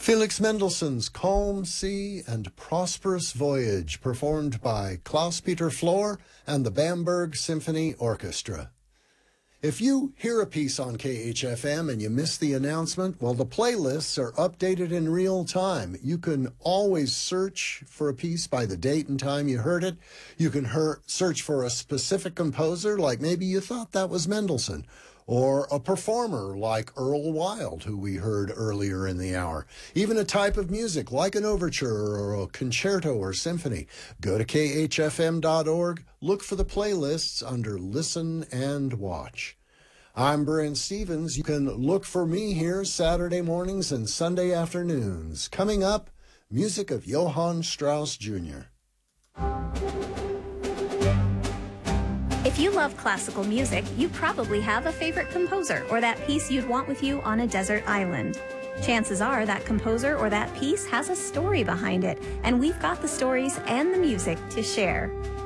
Felix Mendelssohn's Calm Sea and Prosperous Voyage, performed by Klaus-Peter Flohr and the Bamberg Symphony Orchestra. If you hear a piece on KHFM and you miss the announcement, well, the playlists are updated in real time. You can always search for a piece by the date and time you heard it. You can search for a specific composer, like maybe you thought that was Mendelssohn, or a performer like Earl Wild, who we heard earlier in the hour. Even a type of music like an overture or a concerto or symphony. Go to khfm.org, look for the playlists under Listen and Watch. I'm Brent Stevens. You can look for me here Saturday mornings and Sunday afternoons. Coming up, music of Johann Strauss Jr. If you love classical music, you probably have a favorite composer or that piece you'd want with you on a desert island. Chances are that composer or that piece has a story behind it, and we've got the stories and the music to share.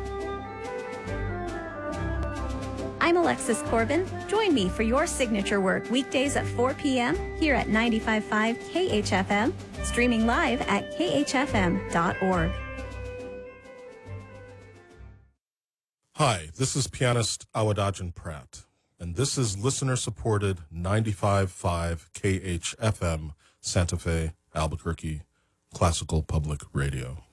I'm Alexis Corbin. Join me for your signature work weekdays at 4 p.m. here at 95.5 KHFM, streaming live at khfm.org. Hi, this is pianist Awadajan Pratt, and this is listener-supported 95.5 KHFM, Santa Fe, Albuquerque, Classical Public Radio.